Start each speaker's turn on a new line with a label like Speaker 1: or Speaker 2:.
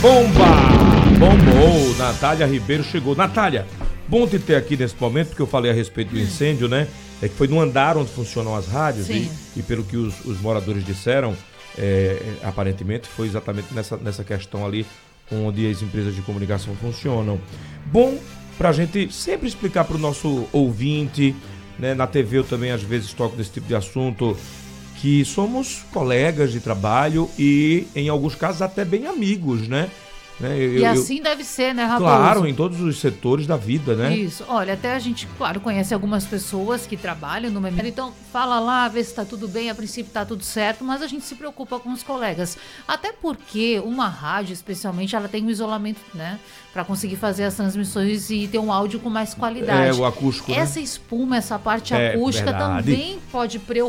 Speaker 1: Bomba! Bombou! Natália Ribeiro chegou. Natália, bom te ter aqui nesse momento, porque eu falei a respeito do incêndio, né? É que foi no andar onde funcionam as rádios e pelo que os moradores disseram, aparentemente foi exatamente nessa questão ali onde as empresas de comunicação funcionam. Bom pra gente sempre explicar para o nosso ouvinte, né? Na TV eu também às vezes toco desse tipo de assunto, que somos colegas de trabalho e em alguns casos até bem amigos, né?
Speaker 2: E assim deve ser, né, Raposo?
Speaker 1: Claro, em todos os setores da vida, né?
Speaker 2: Isso. Olha, até a gente, claro, conhece algumas pessoas que trabalham no meio. Então, fala lá, vê se está tudo bem, a princípio está tudo certo, mas a gente se preocupa com os colegas. Até porque uma rádio, especialmente, ela tem um isolamento, né? Para conseguir fazer as transmissões e ter um áudio com mais qualidade.
Speaker 1: O acústico,
Speaker 2: essa espuma, essa parte acústica
Speaker 1: verdade.
Speaker 2: também pode preocupar.